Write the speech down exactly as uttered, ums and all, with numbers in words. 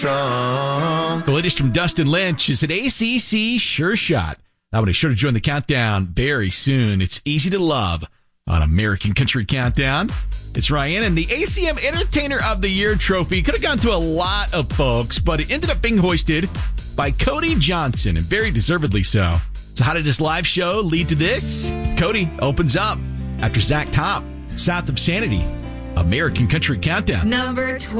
Strong. The latest from Dustin Lynch is an A C C Sure Shot. I would be sure to join the countdown very soon. It's Easy to Love on American Country Countdown. It's Ryan, and the A C M Entertainer of the Year trophy could have gone to a lot of folks, but it ended up being hoisted by Cody Johnson, and very deservedly so. So how did this live show lead to this? Cody opens up after Zach Top, South of Sanity, American Country Countdown. Number twelve.